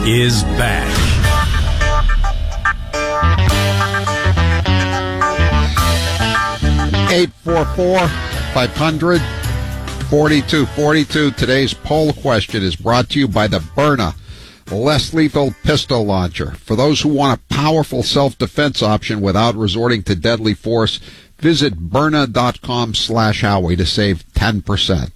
is back. 844-500-4242. Today's poll question is brought to you by the Byrna less lethal pistol launcher. For those who want a powerful self-defense option without resorting to deadly force, visit Byrna.com/Howie to save 10%.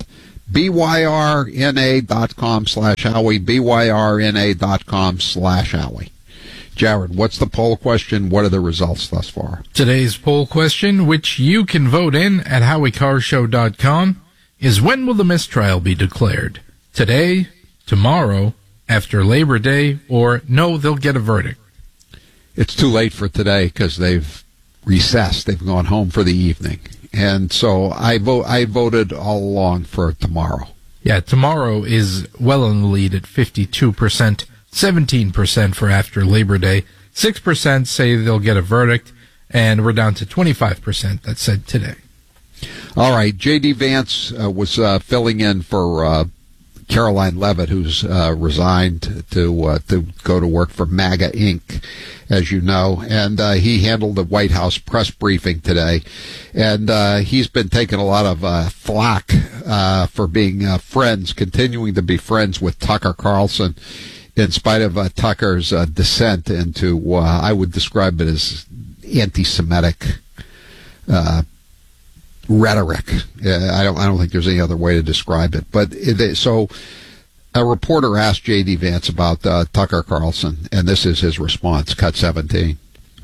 BYRNA.com/Howie, BYRNA.com/Howie. Jared, what's the poll question? What are the results thus far? Today's poll question, which you can vote in at HowieCarShow.com, is when will the mistrial be declared? Today, tomorrow, after Labor Day, or no, they'll get a verdict? It's too late for today because they've recessed. They've gone home for the evening. And so I voted all along for tomorrow. Yeah, tomorrow is well in the lead at 52%, 17% for after Labor Day. 6% say they'll get a verdict, and we're down to 25% that said today. All right, J.D. Vance was filling in for Caroline Leavitt, who's resigned to go to work for MAGA Inc., as you know, and he handled the White House press briefing today, and he's been taking a lot of flack for being continuing to be friends with Tucker Carlson, in spite of Tucker's descent into, I would describe it as anti-Semitic rhetoric. I don't think there's any other way to describe it. But so a reporter asked J.D. Vance about Tucker Carlson, and this is his response. Cut 17.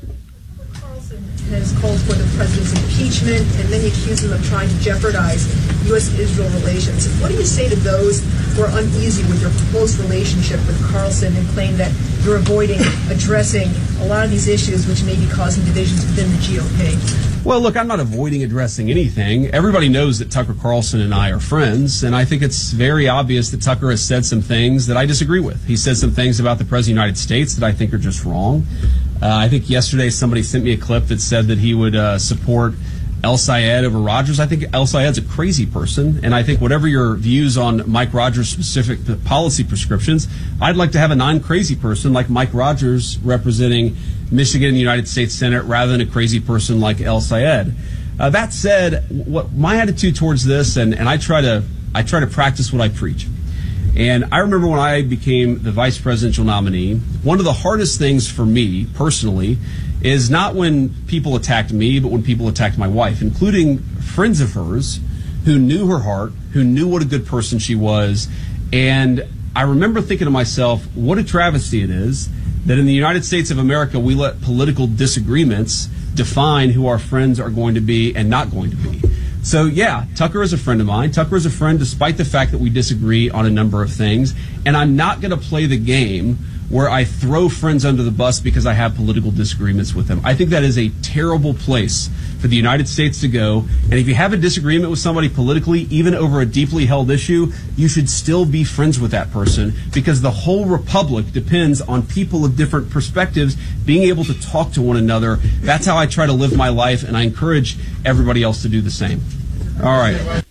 Carlson has called for the president's impeachment and then he accused him of trying to jeopardize U.S.-Israel relations. What do you say to those who are uneasy with your close relationship with Carlson and claim that you're avoiding addressing a lot of these issues which may be causing divisions within the GOP? Well, look, I'm not avoiding addressing anything. Everybody knows that Tucker Carlson and I are friends, and I think it's very obvious that Tucker has said some things that I disagree with. He said some things about the President of the United States that I think are just wrong. I think yesterday somebody sent me a clip that said that he would support El Sayed over Rogers. I think El Sayed's a crazy person, and I think whatever your views on Mike Rogers' specific policy prescriptions, I'd like to have a non-crazy person like Mike Rogers representing Michigan in the United States Senate rather than a crazy person like El Sayed. That said, what my attitude towards this, and I try to practice what I preach. And I remember when I became the vice presidential nominee, one of the hardest things for me personally is not when people attacked me, but when people attacked my wife, including friends of hers who knew her heart, who knew what a good person she was. And I remember thinking to myself, what a travesty it is that in the United States of America, we let political disagreements define who our friends are going to be and not going to be. So, yeah, Tucker is a friend of mine. Tucker is a friend despite the fact that we disagree on a number of things. And I'm not going to play the game where I throw friends under the bus because I have political disagreements with them. I think that is a terrible place for the United States to go. And if you have a disagreement with somebody politically, even over a deeply held issue, you should still be friends with that person because the whole republic depends on people of different perspectives being able to talk to one another. That's how I try to live my life, and I encourage everybody else to do the same. All right.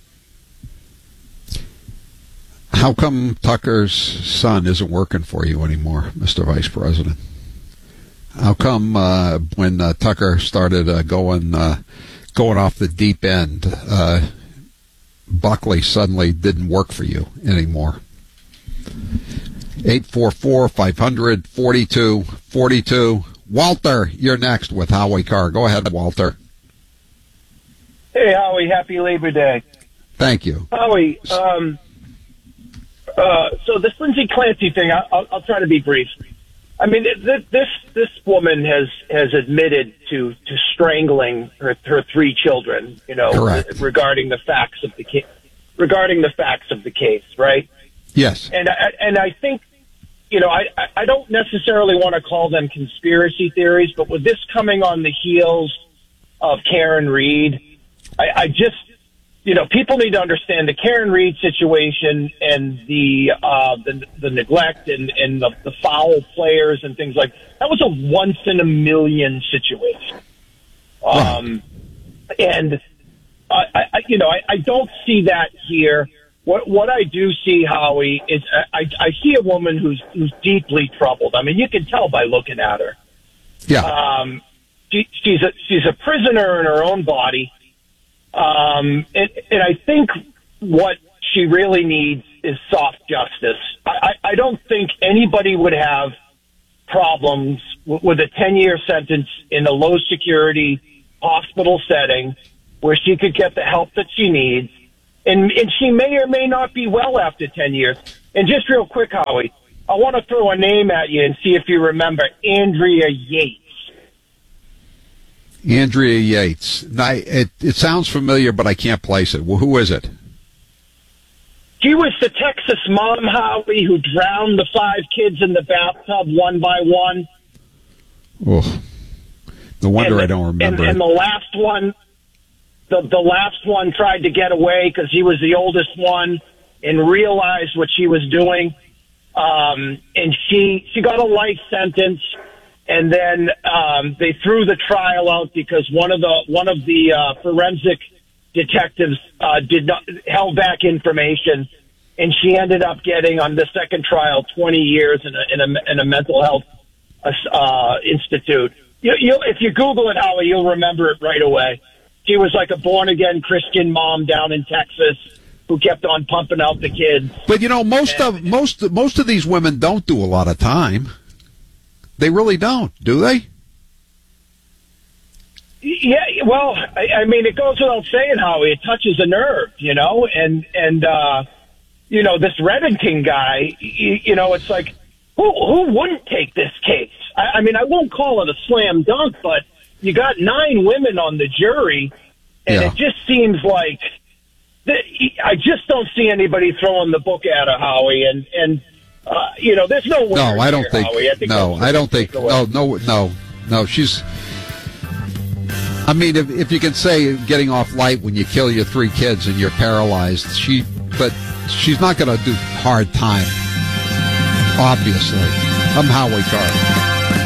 How come Tucker's son isn't working for you anymore, Mr. Vice President? How come when Tucker started going off the deep end, Buckley suddenly didn't work for you anymore? 844-500-4242. Walter, you're next with Howie Carr. Go ahead, Walter. Hey, Howie. Happy Labor Day. Thank you. Howie, so this Lindsay Clancy thing, I'll try to be brief. I mean, this woman has admitted to strangling her three children, Correct. regarding the facts of the case, right? Yes. And I think, I don't necessarily want to call them conspiracy theories, but with this coming on the heels of Karen Reed, I just, people need to understand the Karen Reed situation and the neglect and the foul players and things like that was a once in a million situation. And I don't see that here what I do see, Howie, is I see a woman who's deeply troubled. I mean, you can tell by looking at her. Yeah. She's a prisoner in her own body. And I think what she really needs is soft justice. I don't think anybody would have problems with a 10-year sentence in a low-security hospital setting where she could get the help that she needs. And she may or may not be well after 10 years. And just real quick, Howie, I want to throw a name at you and see if you remember Andrea Yates. Andrea Yates. Now, it sounds familiar, but I can't place it. Well, who is it? She was the Texas mom, Howie, who drowned the 5 kids in the bathtub one by one. Oh, no wonder I don't remember. And the last one, the last one tried to get away because he was the oldest one and realized what she was doing. And she got a life sentence. And then they threw the trial out because one of the forensic detectives held back information, and she ended up getting on the second trial 20 years in a mental health institute. If you Google it, Howie, you'll remember it right away. She was like a born again Christian mom down in Texas who kept on pumping out the kids. But most of these women don't do a lot of time. They really don't, do they? Yeah, well, I mean, it goes without saying, Howie, it touches a nerve, and this Reddington guy, it's like, who wouldn't take this case? I mean, I won't call it a slam dunk, but you got 9 women on the jury, and It just seems like I just don't see anybody throwing the book at her, Howie, and there's no way. No, I don't think. Howie. I don't think. No. She's. I mean, if you can say getting off light when you kill your 3 kids and you're paralyzed, but she's not going to do hard time. Obviously, I'm Howie Carr.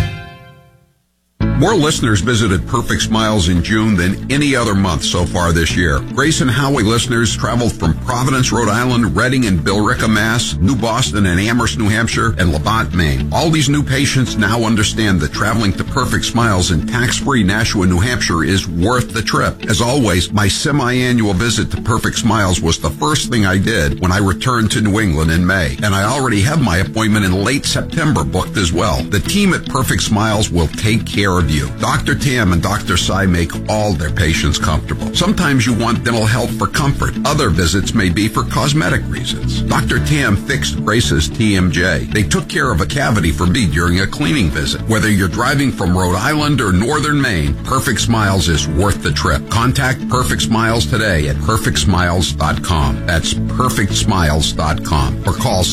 More listeners visited Perfect Smiles in June than any other month so far this year. Grace and Howie listeners traveled from Providence, Rhode Island, Reading and Billerica, Mass., New Boston and Amherst, New Hampshire, and Levant, Maine. All these new patients now understand that traveling to Perfect Smiles in tax-free Nashua, New Hampshire is worth the trip. As always, my semi-annual visit to Perfect Smiles was the first thing I did when I returned to New England in May. And I already have my appointment in late September booked as well. The team at Perfect Smiles will take care of you. Dr. Tam and Dr. Sai make all their patients comfortable. Sometimes you want dental health for comfort. Other visits may be for cosmetic reasons. Dr. Tam fixed Grace's TMJ. They took care of a cavity for me during a cleaning visit. Whether you're driving from Rhode Island or Northern Maine, Perfect Smiles is worth the trip. Contact Perfect Smiles today at perfectsmiles.com. That's perfectsmiles.com. Or call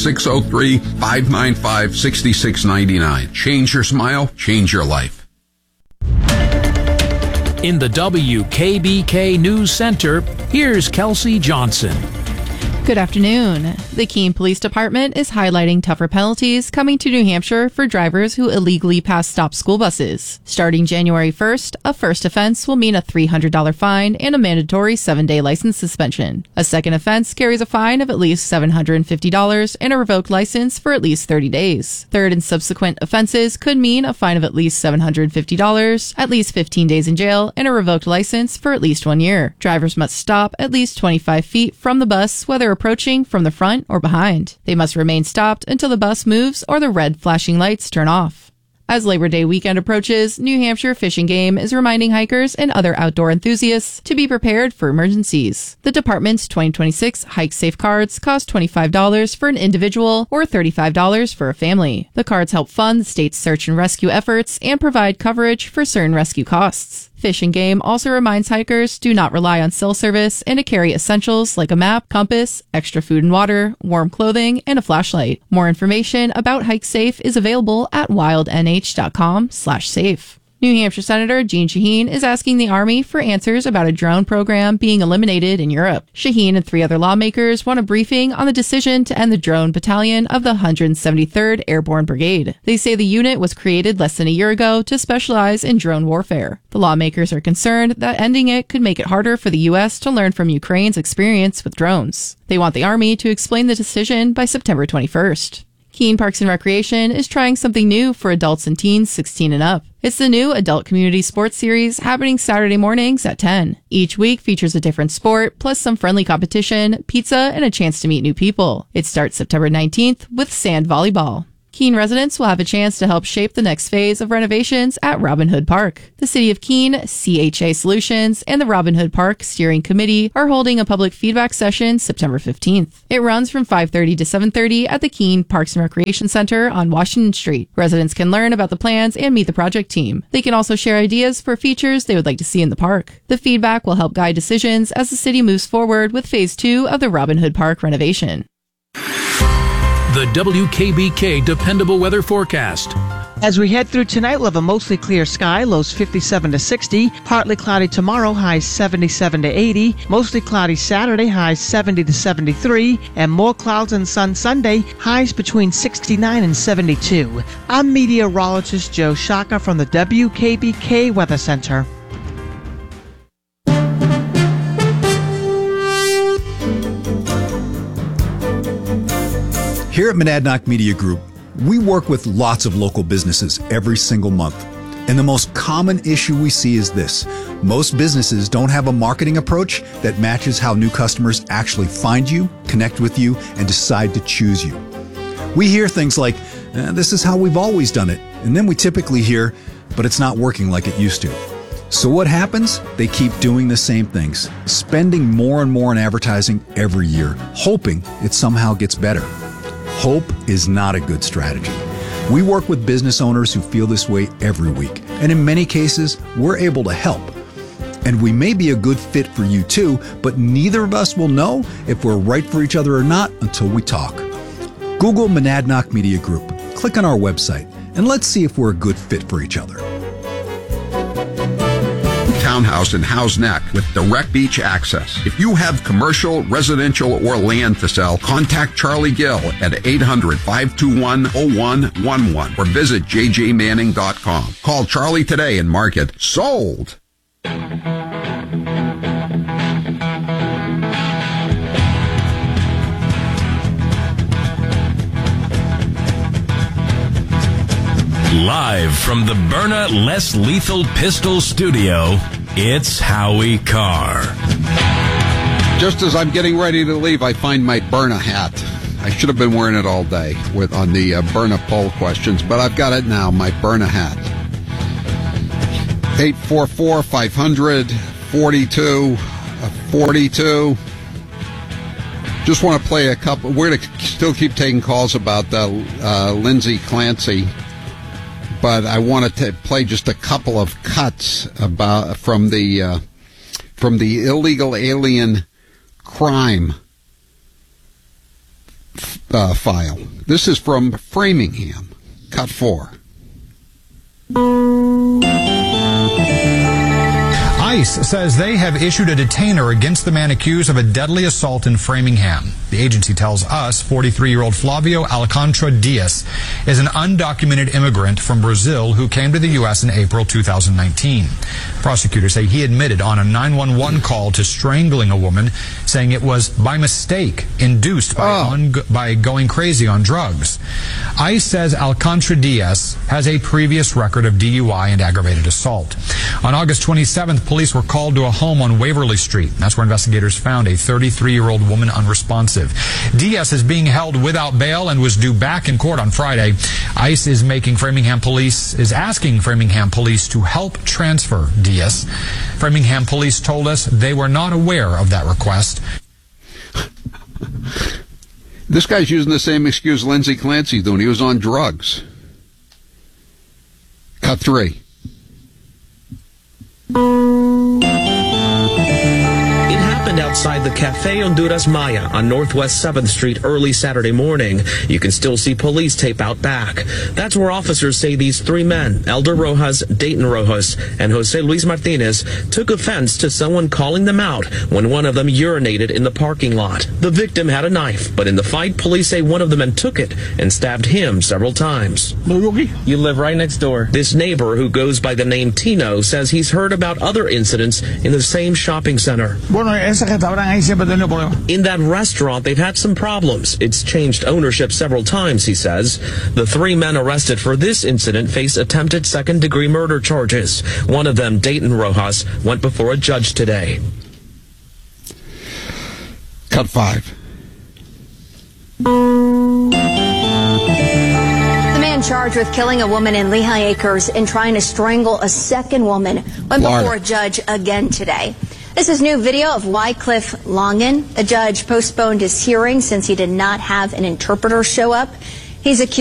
603-595-6699. Change your smile, change your life. In the WKBK News Center, here's Kelsey Johnson. Good afternoon. The Keene Police Department is highlighting tougher penalties coming to New Hampshire for drivers who illegally pass stop school buses. Starting January 1st, a first offense will mean a $300 fine and a mandatory 7-day license suspension. A second offense carries a fine of at least $750 and a revoked license for at least 30 days. Third and subsequent offenses could mean a fine of at least $750, at least 15 days in jail, and a revoked license for at least 1 year. Drivers must stop at least 25 feet from the bus, whether approaching from the front or behind. They must remain stopped until the bus moves or the red flashing lights turn off. As Labor Day weekend approaches, New Hampshire Fish and Game is reminding hikers and other outdoor enthusiasts to be prepared for emergencies. The department's 2026 Hike Safe cards cost $25 for an individual or $35 for a family. The cards help fund the state's search and rescue efforts and provide coverage for certain rescue costs. Fish and Game also reminds hikers do not rely on cell service and to carry essentials like a map, compass, extra food and water, warm clothing, and a flashlight. More information about Hike Safe is available at wildnh.com/safe. New Hampshire Senator Jeanne Shaheen is asking the Army for answers about a drone program being eliminated in Europe. Shaheen and 3 other lawmakers want a briefing on the decision to end the drone battalion of the 173rd Airborne Brigade. They say the unit was created less than a year ago to specialize in drone warfare. The lawmakers are concerned that ending it could make it harder for the U.S. to learn from Ukraine's experience with drones. They want the Army to explain the decision by September 21st. Keene Parks and Recreation is trying something new for adults and teens 16 and up. It's the new Adult Community Sports Series happening Saturday mornings at 10. Each week features a different sport, plus some friendly competition, pizza, and a chance to meet new people. It starts September 19th with sand volleyball. Keene residents will have a chance to help shape the next phase of renovations at Robin Hood Park. The City of Keene, CHA Solutions, and the Robin Hood Park Steering Committee are holding a public feedback session September 15th. It runs from 5:30 to 7:30 at the Keene Parks and Recreation Center on Washington Street. Residents can learn about the plans and meet the project team. They can also share ideas for features they would like to see in the park. The feedback will help guide decisions as the city moves forward with Phase 2 of the Robin Hood Park renovation. The WKBK Dependable Weather Forecast. As we head through tonight, we'll have a mostly clear sky, lows 57 to 60. Partly cloudy tomorrow, highs 77 to 80. Mostly cloudy Saturday, highs 70 to 73. And more clouds and sun Sunday, highs between 69 and 72. I'm meteorologist Joe Shaka from the WKBK Weather Center. Here at Monadnock Media Group, we work with lots of local businesses every single month. And the most common issue we see is this. Most businesses don't have a marketing approach that matches how new customers actually find you, connect with you, and decide to choose you. We hear things like, this is how we've always done it. And then we typically hear, but it's not working like it used to. So what happens? They keep doing the same things, spending more and more on advertising every year, hoping it somehow gets better. Hope is not a good strategy. We work with business owners who feel this way every week, and in many cases, we're able to help. And we may be a good fit for you too, but neither of us will know if we're right for each other or not until we talk. Google Monadnock Media Group, click on our website, and let's see if we're a good fit for each other. Townhouse in Howe's Neck with direct beach access. If you have commercial, residential, or land to sell, contact Charlie Gill at 800-521-0111 or visit jjmanning.com. Call Charlie today and mark it sold. Live from the Byrna Less Lethal Pistol Studio, it's Howie Carr. Just as I'm getting ready to leave, I find my Byrna hat. I should have been wearing it all day on the Byrna poll questions, but I've got it now, my Byrna hat. 844-500-4242. Just want to play a couple. We're going to still keep taking calls about Lindsay Clancy, but I wanted to play just a couple of cuts about from the illegal alien crime file. This is from Framingham, cut 4. ICE says they have issued a detainer against the man accused of a deadly assault in Framingham. The agency tells us 43-year-old Flavio Alcantara Diaz is an undocumented immigrant from Brazil who came to the U.S. in April 2019. Prosecutors say he admitted on a 911 call to strangling a woman, saying it was by mistake, induced by going crazy on drugs. ICE says Alcantara Diaz has a previous record of DUI and aggravated assault. On August 27th, police were called to a home on Waverly Street. That's where investigators found a 33-year-old woman unresponsive. Diaz is being held without bail and was due back in court on Friday. ICE is asking Framingham police to help transfer Diaz. Framingham police told us they were not aware of that request. This guy's using the same excuse Lindsay Clancy's doing. He was on drugs. Cut 3. It happened outside the Cafe Honduras Maya on Northwest 7th Street early Saturday morning. You can still see police tape out back. That's where officers say these three men, Elder Rojas, Dayton Rojas, and Jose Luis Martinez, took offense to someone calling them out when one of them urinated in the parking lot. The victim had a knife, but in the fight, police say one of the men took it and stabbed him several times. You live right next door. This neighbor, who goes by the name Tino, says he's heard about other incidents in the same shopping center. In that restaurant, they've had some problems. It's changed ownership several times, he says. The three men arrested for this incident face attempted second-degree murder charges. One of them, Dayton Rojas, went before a judge today. Cut 5. Charged with killing a woman in Lehigh Acres and trying to strangle a second woman went before a judge again today. This is new video of Wycliffe Longen. A judge postponed his hearing since he did not have an interpreter show up. He's accused